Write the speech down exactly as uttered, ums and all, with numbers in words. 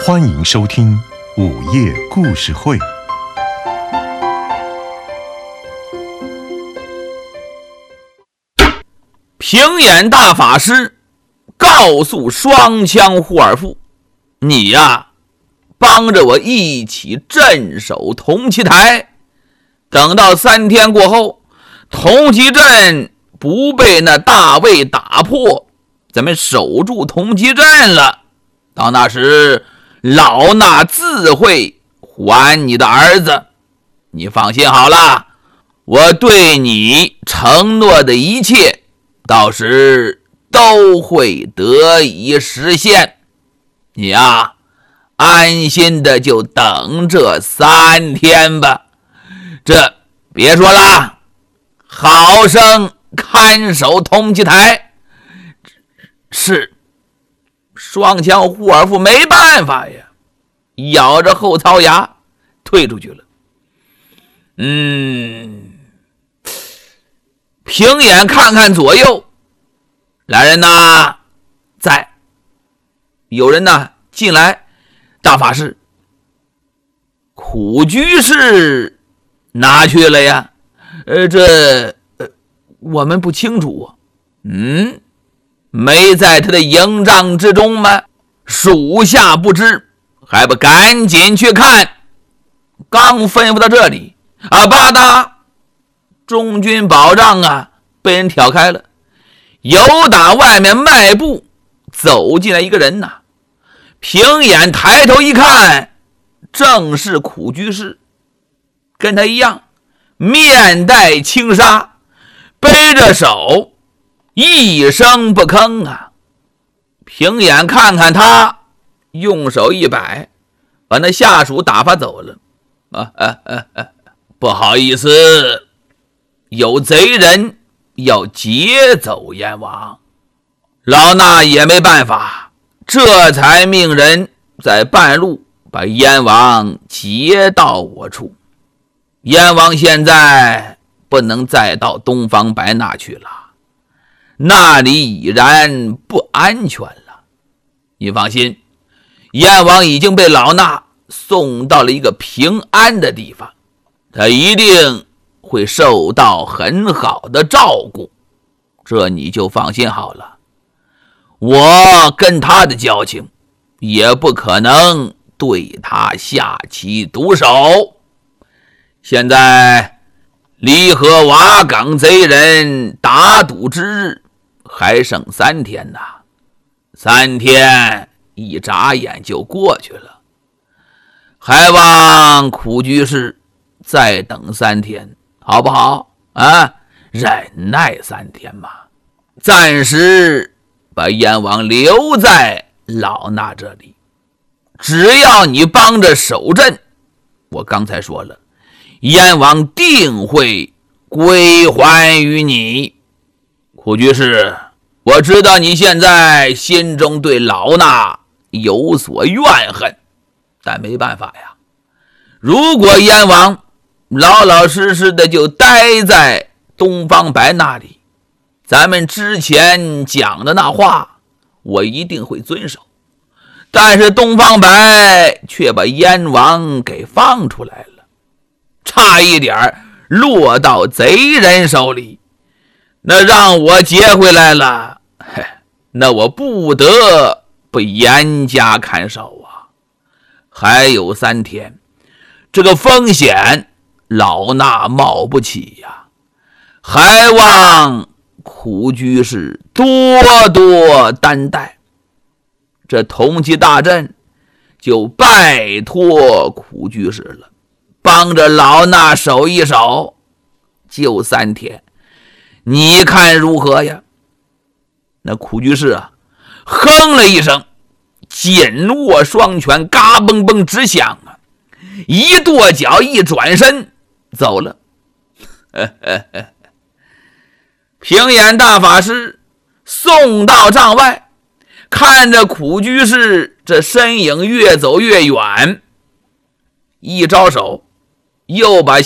欢迎收听午夜故事会。 平眼大法师告诉双枪护耳妇，你呀，帮着我一起镇守铜旗台，等到三天过后，铜旗阵不被那大卫打破，咱们守住铜旗阵了，到那时老衲自会还你的儿子。你放心好了，我对你承诺的一切到时都会得以实现。你呀，安心的就等这三天吧。这别说了，好生看守铜旗台。是，双枪护耳妇没办法呀，咬着后槽牙退出去了。嗯，平眼看看左右，来人呐，在。有人呐进来，大法师，苦居士哪去了呀？呃，这、呃、我们不清楚啊。嗯，没在他的营帐之中吗？属下不知，还不赶紧去看。刚吩咐到这里啊，吧嗒，中军宝帐啊被人挑开了，由打外面迈步走进来一个人呐。平眼抬头一看，正是苦居士，跟他一样面带轻纱，背着手，一声不吭啊。平眼看看他，用手一摆，把那下属打发走了。啊啊啊啊！不好意思，有贼人要劫走燕王，老衲也没办法，这才命人在半路把燕王劫到我处。燕王现在不能再到东方白纳去了，那里已然不安全了。你放心，燕王已经被老衲送到了一个平安的地方，他一定会受到很好的照顾，这你就放心好了。我跟他的交情，也不可能对他下其毒手。现在离合瓦岗贼人打赌之日还剩三天呐，三天一眨眼就过去了，还望苦居士再等三天，好不好啊？忍耐三天嘛，暂时把燕王留在老衲这里，只要你帮着守阵，我刚才说了，燕王定会归还于你。苦居士，我知道你现在心中对老衲有所怨恨，但没办法呀，如果燕王老老实实的就待在东方白那里，咱们之前讲的那话我一定会遵守，但是东方白却把燕王给放出来了，差一点落到贼人手里，那让我劫回来了，那我不得不严加看守啊。还有三天，这个风险老衲冒不起呀，还望苦居士多多担待。这铜旗大阵就拜托苦居士了，帮着老衲守一守，就三天，你看如何呀？那苦居士啊，哼了一声，紧握双拳，嘎嘣嘣直响啊，一跺脚，一转身走了。平眼大法师送到帐外，看着苦居士这身影越走越远，一招手，又把